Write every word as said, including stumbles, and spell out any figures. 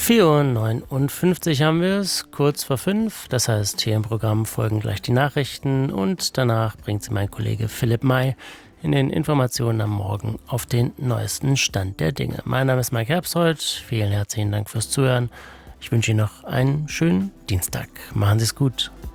vier Uhr neunundfünfzig haben wir es, kurz vor fünf. Das heißt, hier im Programm folgen gleich die Nachrichten und danach bringt sie mein Kollege Philipp May in den Informationen am Morgen auf den neuesten Stand der Dinge. Mein Name ist Mike Herbsthold. Vielen herzlichen Dank fürs Zuhören. Ich wünsche Ihnen noch einen schönen Dienstag. Machen Sie es gut.